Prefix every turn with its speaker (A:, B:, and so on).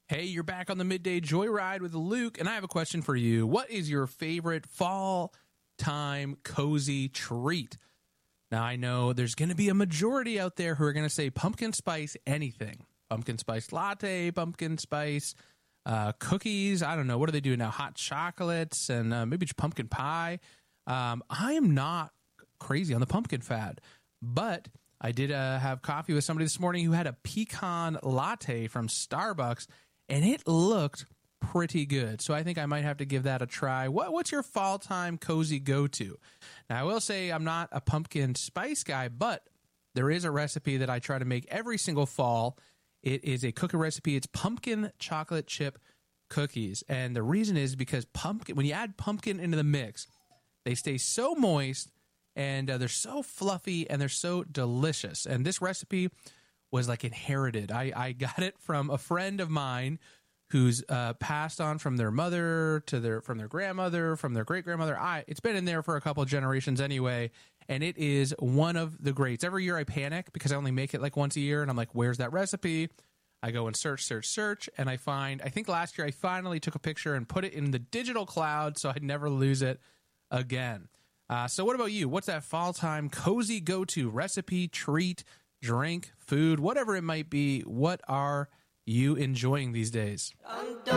A: Hey, you're back on the Midday Joyride with Luke, and I have a question for you. What is your favorite fall time cozy treat? Now, I know there's going to be a majority out there who are going to say pumpkin spice anything. Pumpkin spice latte, pumpkin spice cookies. I don't know. What do they do now? Hot chocolates and maybe just pumpkin pie. I am not crazy on the pumpkin fad, but I did have coffee with somebody this morning who had a pecan latte from Starbucks, and it looked pretty good. So I think I might have to give that a try. What's your fall time cozy go-to? Now, I will say I'm not a pumpkin spice guy, but there is a recipe that I try to make every single fall. It is a cookie recipe. It's pumpkin chocolate chip cookies. And the reason is because when you add pumpkin into the mix, they stay so moist and they're so fluffy and they're so delicious. And this recipe was like inherited. I got it from a friend of mine who's passed on from their mother to from their grandmother, from their great grandmother. It's been in there for a couple of generations anyway, and it is one of the greats. Every year I panic because I only make it like once a year, and I'm like, "Where's that recipe?" I go and search, and I find. I think last year I finally took a picture and put it in the digital cloud so I'd never lose it again. So what about you? What's that fall time cozy go-to recipe, treat, drink, food, whatever it might be? What are you enjoying these days?